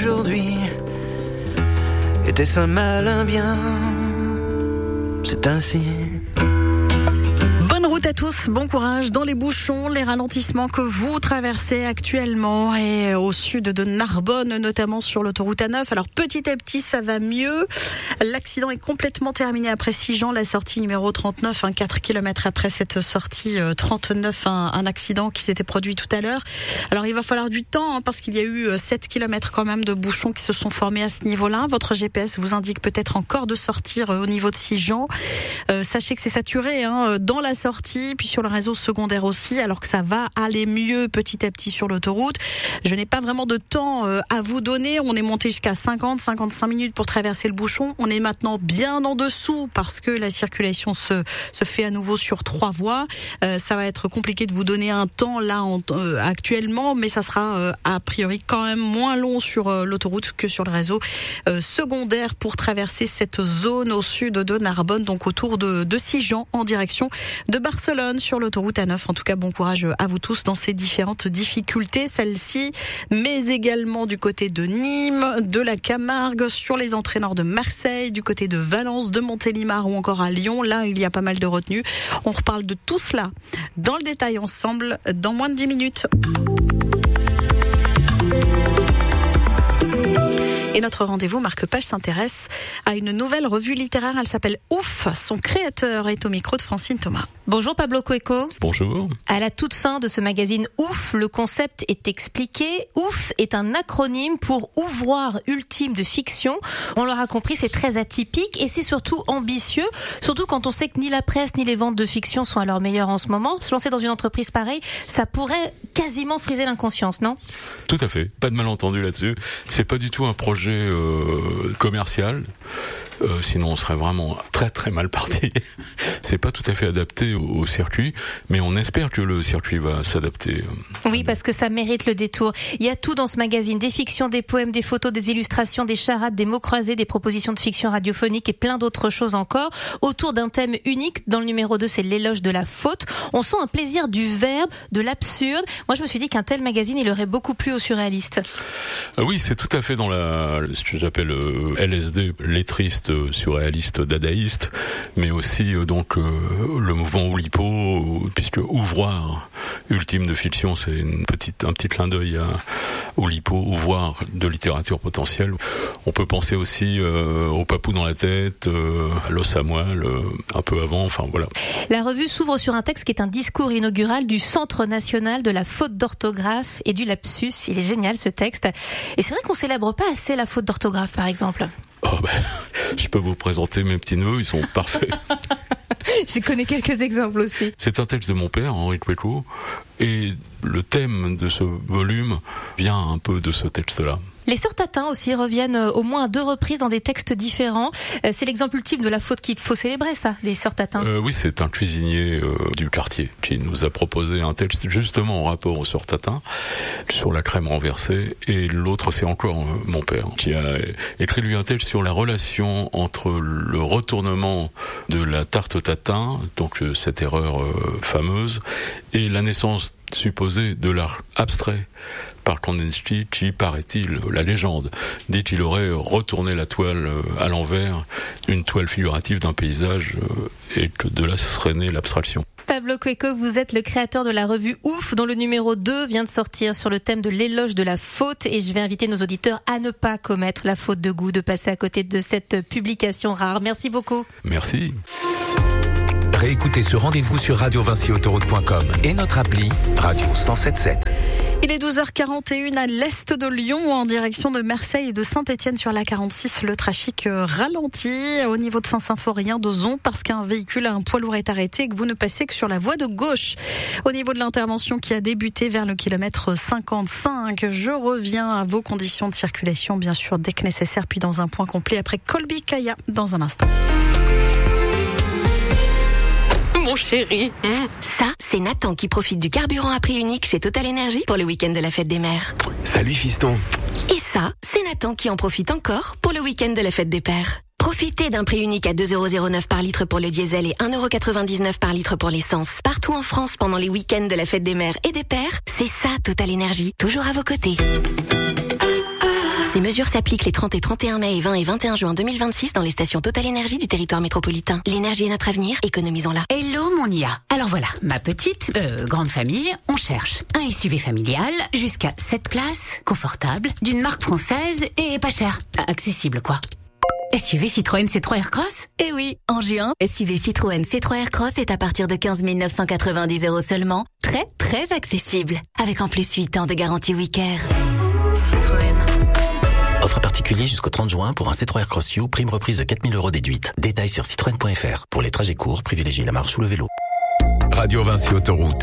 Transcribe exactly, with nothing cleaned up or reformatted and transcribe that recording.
aujourd'hui. Était-ce un mal, un bien? C'est ainsi. Bonne route à tous, bon courage dans les bouchons, les ralentissements que vous traversez actuellement et au sud de Narbonne, notamment sur l'autoroute A neuf. Alors petit à petit, ça va mieux. L'accident est complètement terminé après Sigean, la sortie numéro trente-neuf, hein, quatre kilomètres après cette sortie euh, trente-neuf, un, un accident qui s'était produit tout à l'heure. Alors il va falloir du temps hein, parce qu'il y a eu sept kilomètres quand même de bouchons qui se sont formés à ce niveau-là. Votre G P S vous indique peut-être encore de sortir euh, au niveau de Sigean. Euh, sachez que c'est saturé hein, dans la sortie, puis sur le réseau secondaire aussi, alors que ça va aller mieux petit à petit sur l'autoroute. Je n'ai pas vraiment de temps euh, à vous donner. On est monté jusqu'à cinquante, cinquante-cinq minutes pour traverser le bouchon. On est maintenant bien en dessous parce que la circulation se, se fait à nouveau sur trois voies. Euh, ça va être compliqué de vous donner un temps là en, euh, actuellement, mais ça sera euh, a priori quand même moins long sur euh, l'autoroute que sur le réseau euh, secondaire pour traverser cette zone au sud de Narbonne, donc autour de, de Sigean en direction de Barcelone sur l'autoroute A neuf. En tout cas, bon courage à vous tous dans ces différentes difficultés, celle-ci, mais également du côté de Nîmes, de la Camargue, sur les entrées nord de Marseille, du côté de Valence, de Montélimar ou encore à Lyon. Là, il y a pas mal de retenues. On reparle de tout cela dans le détail ensemble dans moins de dix minutes. Et notre rendez-vous, Marque Page s'intéresse à une nouvelle revue littéraire. Elle s'appelle Ouf. Son créateur est au micro de Francine Thomas. Bonjour Pablo Cueco. Bonjour. À la toute fin de ce magazine Ouf, le concept est expliqué. Ouf est un acronyme pour ouvroir ultime de fiction. On l'aura compris, c'est très atypique et c'est surtout ambitieux. Surtout quand on sait que ni la presse ni les ventes de fiction sont à leur meilleur en ce moment. Se lancer dans une entreprise pareille, ça pourrait quasiment friser l'inconscience, non ? Tout à fait. Pas de malentendu là-dessus. C'est pas du tout un projet euh, commercial. Euh, sinon on serait vraiment très très mal parti. C'est pas tout à fait adapté au, au circuit, mais on espère que le circuit va s'adapter. Oui, parce que ça mérite le détour. Il y a tout dans ce magazine, des fictions, des poèmes, des photos, des illustrations, des charades, des mots croisés, des propositions de fiction radiophonique et plein d'autres choses encore, autour d'un thème unique. Dans le numéro deux, c'est l'éloge de la faute. On sent un plaisir du verbe, de l'absurde. Moi je me suis dit qu'un tel magazine, il aurait beaucoup plu aux surréalistes. Ah oui, c'est tout à fait dans la, ce que j'appelle euh, L S D, lettriste, surréaliste, dadaïste, mais aussi euh, donc euh, le mouvement Oulipo, puisque ouvroir ultime de fiction, c'est une petite, un petit clin d'œil à Oulipo, ouvroir de littérature potentielle. On peut penser aussi euh, au papou dans la tête, euh, à l'os à moelle, euh, un peu avant, enfin voilà. La revue s'ouvre sur un texte qui est un discours inaugural du Centre national de la faute d'orthographe et du lapsus. Il est génial ce texte. Et c'est vrai qu'on célèbre pas assez la faute d'orthographe, par exemple. Oh ben, je peux vous présenter mes petits-neveux, ils sont parfaits. Je connais quelques exemples aussi. C'est un texte de mon père, Henri Cueco, et le thème de ce volume vient un peu de ce texte-là. Les sœurs Tatin aussi reviennent au moins à deux reprises dans des textes différents. C'est l'exemple ultime de la faute qu'il faut célébrer, ça, les sœurs Tatin. Euh, oui, c'est un cuisinier euh, du quartier qui nous a proposé un texte justement en rapport aux sœurs Tatin sur la crème renversée. Et l'autre, c'est encore euh, mon père qui a écrit lui un texte sur la relation entre le retournement de la tarte Tatin, donc euh, cette erreur euh, fameuse, et la naissance supposée de l'art abstrait par Kandinsky qui, paraît-il, la légende, dit qu'il aurait retourné la toile à l'envers, une toile figurative d'un paysage, et que de là serait née l'abstraction. Pablo Cueco, vous êtes le créateur de la revue Ouf, dont le numéro deux vient de sortir sur le thème de l'éloge de la faute, et je vais inviter nos auditeurs à ne pas commettre la faute de goût, de passer à côté de cette publication rare. Merci beaucoup. Merci. Réécoutez ce rendez-vous sur radio vinci autoroute point com et notre appli Radio cent sept sept. Il est douze heures quarante et une à l'est de Lyon, en direction de Marseille et de Saint-Étienne sur la quarante-six. Le trafic ralentit au niveau de Saint-Symphorien d'Ozon parce qu'un véhicule, un poids lourd est arrêté et que vous ne passez que sur la voie de gauche. Au niveau de l'intervention qui a débuté vers le kilomètre cinquante-cinq, je reviens à vos conditions de circulation, bien sûr, dès que nécessaire, puis dans un point complet après Colby-Kaya dans un instant. Mon chéri. Mmh. Ça, c'est Nathan qui profite du carburant à prix unique chez Total Energy pour le week-end de la fête des mères. Salut fiston. Et ça, c'est Nathan qui en profite encore pour le week-end de la fête des pères. Profitez d'un prix unique à deux euros zéro neuf par litre pour le diesel et un euro quatre-vingt-dix-neuf par litre pour l'essence. Partout en France pendant les week-ends de la fête des mères et des pères, c'est ça Total Energy, toujours à vos côtés. Ces mesures s'appliquent les trente et trente et un mai et vingt et vingt et un juin deux mille vingt-six dans les stations Total Énergie du territoire métropolitain. L'énergie est notre avenir, économisons-la. Hello mon I A. Alors voilà, ma petite, euh, grande famille, on cherche un S U V familial jusqu'à sept places, confortable, d'une marque française et pas cher. Accessible quoi. S U V Citroën C trois Aircross? Eh oui, en juin, S U V Citroën C trois Aircross est à partir de quinze mille neuf cent quatre-vingt-dix euros seulement. Très, très accessible. Avec en plus huit ans de garantie Wicker. Citroën. Offre particulier jusqu'au trente juin pour un C trois Aircross U, prime reprise de quatre mille euros déduite. Détails sur citroën point f r. Pour les trajets courts, privilégiez la marche ou le vélo. Radio Vinci Autoroute.